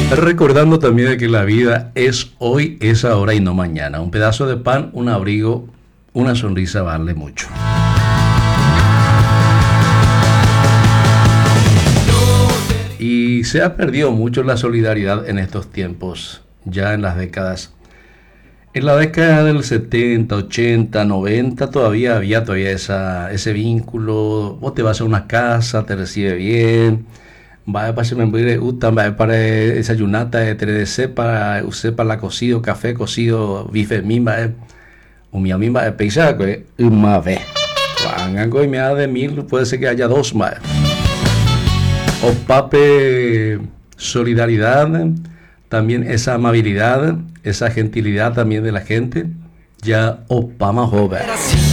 Recordando también de que la vida es hoy, es ahora y no mañana. Un pedazo de pan, un abrigo, una sonrisa vale mucho. Y se ha perdido mucho la solidaridad en estos tiempos, ya en las décadas. En la década del 70, 80, 90 todavía había ese vínculo. Vos te vas a una casa, te recibe bien. Va para se me puede utan, va para desayunar, te sepa, sepa la cocido, café cocido, bife mimba, mi amiga pensaba que una vez. Cuando me da de 1000, puede ser que haya dos más. O pape solidaridad, también esa amabilidad, esa gentilidad también de la gente, ya opama joven.